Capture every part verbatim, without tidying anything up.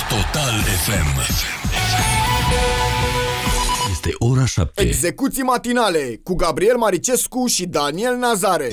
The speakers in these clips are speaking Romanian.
Total F M. Este ora șapte. Execuții matinale cu Gabriel Maricescu și Daniel Nazare.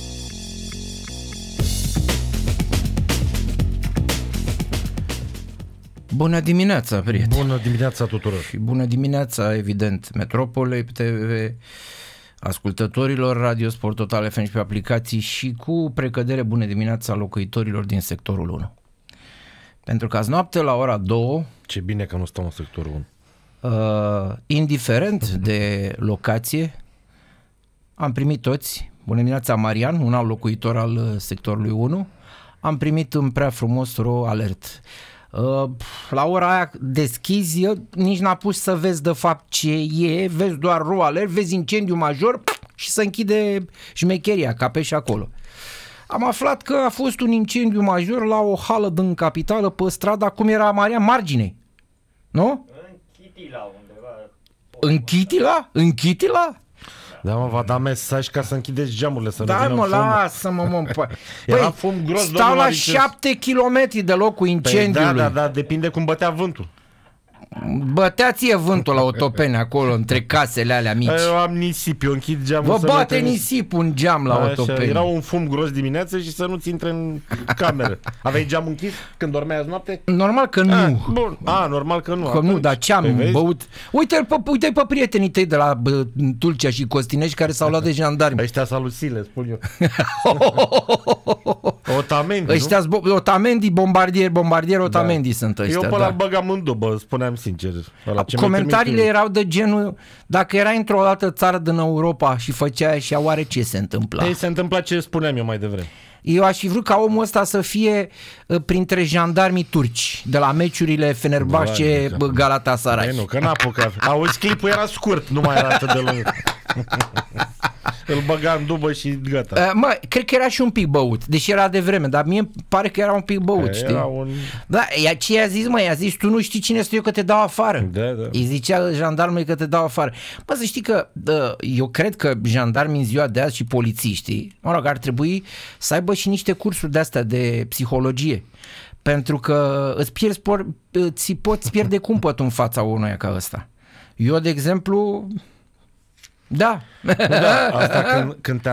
Bună dimineața, prieteni! Bună dimineața tuturor! Și bună dimineața, evident, Metropolei T V, ascultătorilor Radio Sport Total F M și pe aplicații și cu precădere bună dimineața locuitorilor din sectorul unu. Pentru că azi noapte la ora două... Ce bine că nu stau în sectorul unu. Uh, indiferent de locație, am primit toți, bună dimineața Marian, un alt locuitor al sectorului unu, am primit în prea frumos ro alert. Uh, la ora aia deschizi, nici n-a pus să vezi de fapt ce e, vezi doar ro alert, vezi incendiu major și se închide șmecheria, ca pe și acolo. Am aflat că a fost un incendiu major la o hală din capitală pe strada, cum era Marian, Marginei, nu? În Chitila undeva. În Chitila? În Chitila? Da, mă, va da mesaj ca să închideți geamurile, să Da, nu vină mă, fum. lasă-mă, mă. Păi, Era fum gros, stau domnul la Maricescu. șapte kilometri de locul Păi, incendiului. da, da, da, depinde cum bătea vântul. Bătea ție vântul la Otopeni acolo, între casele alea mici. Eu am nisip, eu închid geamul. Vă să bate nu nisip un geam la Așa, Otopeni. era un fum gros dimineață și să nu-ți intre în cameră. Aveai geamul închis când dormeai azi noapte? Normal că nu. A, bun. A, normal că nu. Că nu, Atunci, dar ce am păi vezi? băut? Uite-l pe, uite pe prietenii tăi de la bă, Tulcea și Costinești care s-au luat de jandarmi. Ăștia salusile, spun eu. Otamendi, Ăștia nu? Otamendi, bombardieri, bombardieri, Otamendi Da. sunt ăștia. Eu pe da. ăla băgam în dubă, spuneam sincer. Ăla ce mi-ai Comentariile trimis erau de genul: dacă erai într-o altă țară din Europa și făceai așa, oare ce se întâmpla? Ei, se întâmpla ce spuneam eu mai devreme. Eu aș fi vrut ca omul ăsta să fie uh, printre jandarmii turci de la meciurile Fenerbahce Vai, Galatasaray. Ei, nu, că n-a apucat. Auzi, clipul era scurt, nu mai era atât de lung. Îl băga în dubă și gata. Uh, mă, cred că era și un pic băut, deși era de vreme, dar mie pare că era un pic băut, Că știi? era un... Da, ea, ce i-a zis, mă? I-a zis: tu nu știi cine sunt eu că te dau afară. Da, da. Îi zicea jandarmului că te dau afară. Bă, să știi că uh, eu cred că jandarmii în ziua de azi și polițiștii, mă rog, ar trebui să aibă și niște cursuri de-astea de psihologie. Pentru că îți pierzi, por, ți poți pierde cumpătul în fața unuia ca ăsta. Eu, de exemplu, da. Da, asta când, când te